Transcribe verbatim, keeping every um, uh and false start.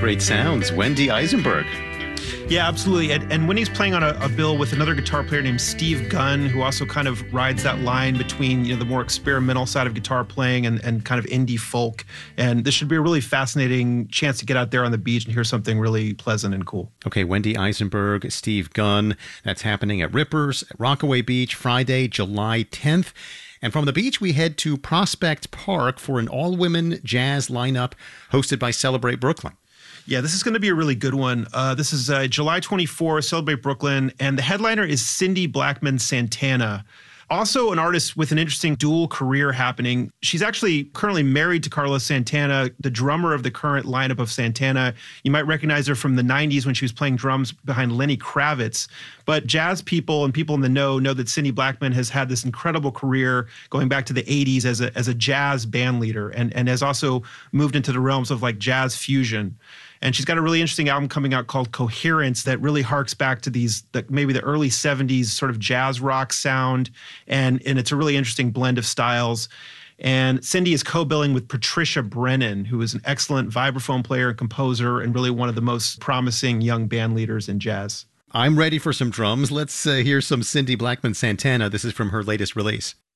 Great sounds. Wendy Eisenberg. Yeah, absolutely. And, and when he's playing on a, a bill with another guitar player named Steve Gunn, who also kind of rides that line between, you know, the more experimental side of guitar playing and, and kind of indie folk. And this should be a really fascinating chance to get out there on the beach and hear something really pleasant and cool. Okay, Wendy Eisenberg, Steve Gunn. That's happening at Rippers at Rockaway Beach, Friday, July tenth. And from the beach, we head to Prospect Park for an all-women jazz lineup hosted by Celebrate Brooklyn. Yeah, this is going to be a really good one. Uh, this is uh, July twenty-fourth, Celebrate Brooklyn, and the headliner is Cindy Blackman Santana. Also an artist with an interesting dual career happening. She's actually currently married to Carlos Santana, the drummer of the current lineup of Santana. You might recognize her from the nineties when she was playing drums behind Lenny Kravitz. But jazz people and people in the know know that Cindy Blackman has had this incredible career going back to the eighties as a as a jazz band leader and, and has also moved into the realms of like jazz fusion. And she's got a really interesting album coming out called Coherence that really harks back to these, the, maybe the early seventies sort of jazz rock sound. And, and it's a really interesting blend of styles. And Cindy is co-billing with Patricia Brennan, who is an excellent vibraphone player and composer and really one of the most promising young band leaders in jazz. I'm ready for some drums. Let's uh, hear some Cindy Blackman Santana. This is from her latest release.